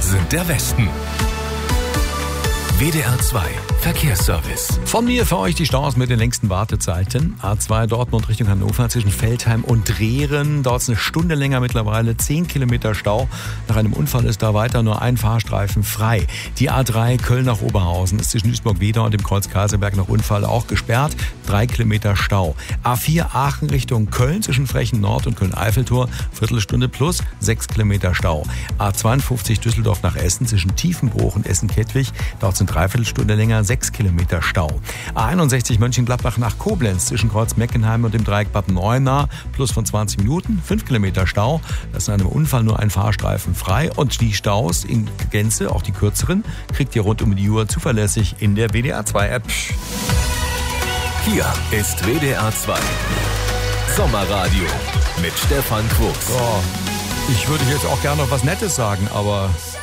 sind der Westen. WDR 2 Verkehrsservice. Von mir für euch die Staus mit den längsten Wartezeiten. A2 Dortmund Richtung Hannover zwischen Veltheim und Drehren. Dauert es eine Stunde länger mittlerweile. 10 Kilometer Stau. Nach einem Unfall ist da weiter nur ein Fahrstreifen frei. Die A3 Köln nach Oberhausen ist zwischen Duisburg-Wedau und dem Kreuz Kaiserberg nach Unfall auch gesperrt. 3 Kilometer Stau. A4 Aachen Richtung Köln zwischen Frechen Nord und Köln-Eiffeltor. Viertelstunde plus 6 Kilometer Stau. A52 Düsseldorf nach Essen zwischen Tiefenbruch und Essen-Kettwig. Dauert es eine Dreiviertelstunde länger. 6 Kilometer Stau. A61 Mönchengladbach nach Koblenz zwischen Kreuz Meckenheim und dem Dreieck Bad Neuenahr plus von 20 Minuten, 5 Kilometer Stau. Da ist in einem Unfall nur ein Fahrstreifen frei und die Staus in Gänze, auch die kürzeren, kriegt ihr rund um die Uhr zuverlässig in der WDR 2 App. Hier ist WDR 2 Sommerradio mit Stefan Quos. So, ich würde jetzt auch gerne noch was Nettes sagen, aber